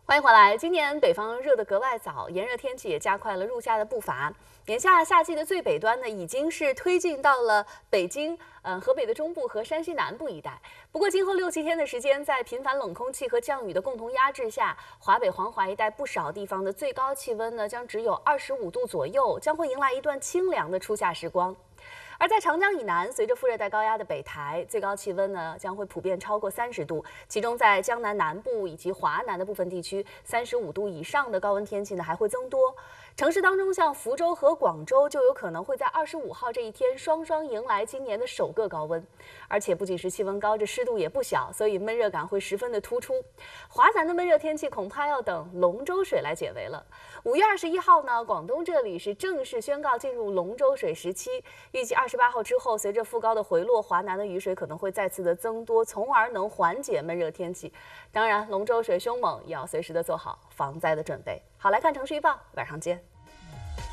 欢迎回来。今年北方热得格外早，炎热天气也加快了入夏的步伐。眼下夏季的最北端呢，已经是推进到了北京、河北的中部和山西南部一带。不过，今后6、7天的时间，在频繁冷空气和降雨的共同压制下，华北、黄淮一带不少地方的最高气温呢，将只有25度左右，将会迎来一段清凉的初夏时光。而在长江以南，随着副热带高压的北抬，最高气温呢将会普遍超过30度，其中在江南南部以及华南的部分地区，35度以上的高温天气呢还会增多。城市当中，像福州和广州就有可能会在25号这一天双双迎来今年的首个高温。而且不仅是气温高，这湿度也不小，所以闷热感会十分的突出。华南的闷热天气恐怕要等龙舟水来解围了。5月21号呢，广东这里是正式宣告进入龙舟水时期，预计28号之后，随着副高的回落，华南的雨水可能会再次的增多，从而能缓解闷热天气。当然，龙舟水凶猛，也要随时的做好防灾的准备。好，来看城市预报，晚上见。